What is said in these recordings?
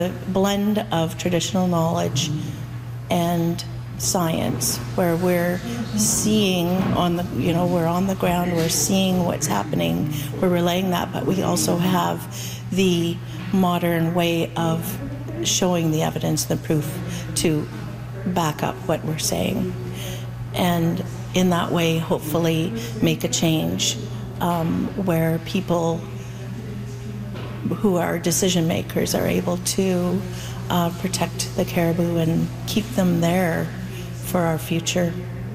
blend of traditional knowledge and science, where we're seeing we're on the ground, we're seeing what's happening, we're relaying that, but we also have the modern way of showing the evidence, the proof to back up what we're saying. And in that way, hopefully make a change where people who are decision makers are able to protect the caribou and keep them there for our future.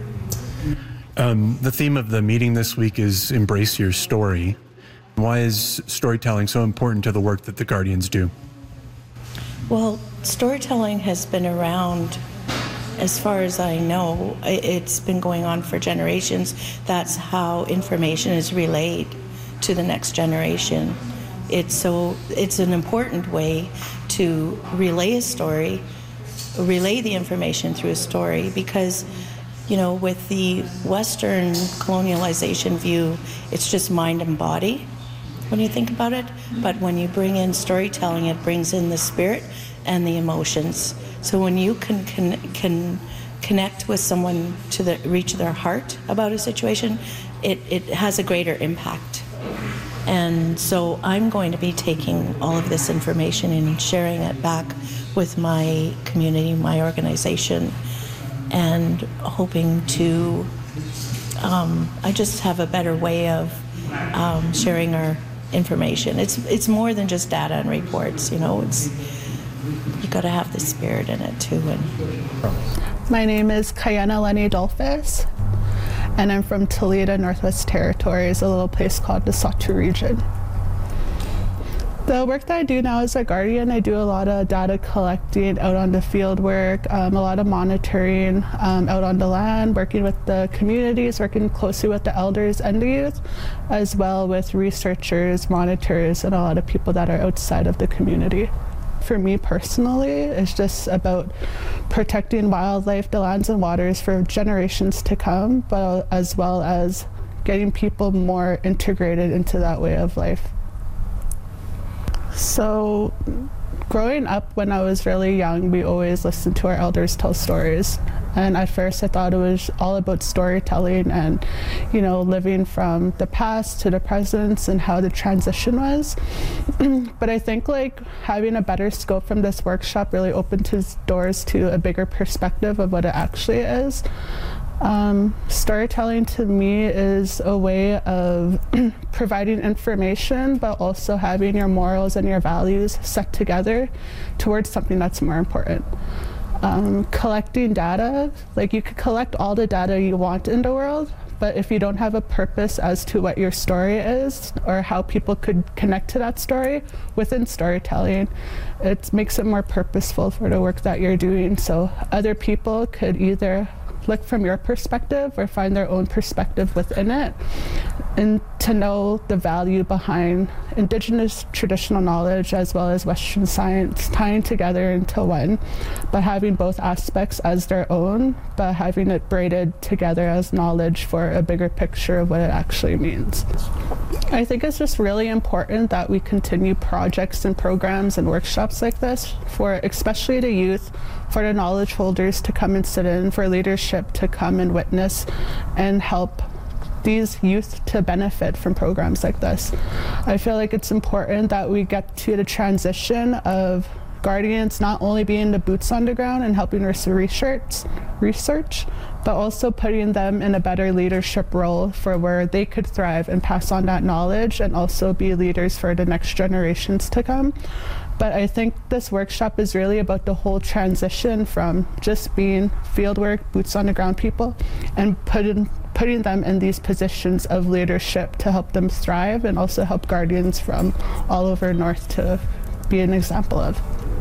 The theme of the meeting this week is Embrace Your Story. Why is storytelling so important to the work that the Guardians do? Well, storytelling has been around, as far as I know. It's been going on for generations. That's how information is relayed to the next generation. It's an important way to relay a story, relay the information through a story, because, with the Western colonialization view, it's just mind and body when you think about it. But when you bring in storytelling, it brings in the spirit and the emotions. So when you can connect with someone to reach their heart about a situation, it has a greater impact. And so I'm going to be taking all of this information and sharing it back with my community, my organization, and hoping to, I just have a better way of sharing our information. It's more than just data and reports, you got to have the spirit in it too. My name is Kiana Lenny Dolphus, and I'm from Toledo, Northwest Territories, a little place called the Sahtu region. The work that I do now as a Guardian, I do a lot of data collecting out on the field work, a lot of monitoring out on the land, working with the communities, working closely with the elders and the youth, as well with researchers, monitors, and a lot of people that are outside of the community. For me personally, it's just about protecting wildlife, the lands and waters for generations to come, but as well as getting people more integrated into that way of life. So growing up when I was really young, we always listened to our elders tell stories. And at first I thought it was all about storytelling and, living from the past to the present and how the transition was. But I think having a better scope from this workshop really opened his doors to a bigger perspective of what it actually is. Storytelling to me is a way of providing information, but also having your morals and your values set together towards something that's more important. Collecting data, you could collect all the data you want in the world, but if you don't have a purpose as to what your story is or how people could connect to that story within storytelling, it makes it more purposeful for the work that you're doing. So other people could either look from your perspective or find their own perspective within it, and to know the value behind Indigenous traditional knowledge as well as Western science tying together into one, but having both aspects as their own, but having it braided together as knowledge for a bigger picture of what it actually means. I think it's just really important that we continue projects and programs and workshops like this for especially the youth, for the knowledge holders to come and sit in, for leadership to come and witness and help these youth to benefit from programs like this. I feel like it's important that we get to the transition of Guardians not only being the boots on the ground and helping us research, but also putting them in a better leadership role for where they could thrive and pass on that knowledge and also be leaders for the next generations to come. But I think this workshop is really about the whole transition from just being fieldwork, boots on the ground people, and putting them in these positions of leadership to help them thrive and also help Guardians from all over North to be an example of.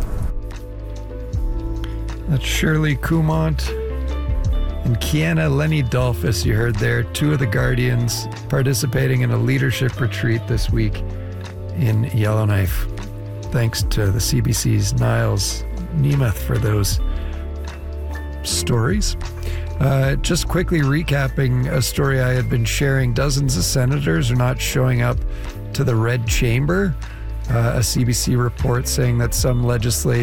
That's Shirley Coumont and Kiana Lenny Dolphus, you heard there, two of the Guardians participating in a leadership retreat this week in Yellowknife. Thanks to the CBC's Niles Nemeth for those stories. Just quickly recapping a story I had been sharing, dozens of senators are not showing up to the Red Chamber. A CBC report saying that some legislators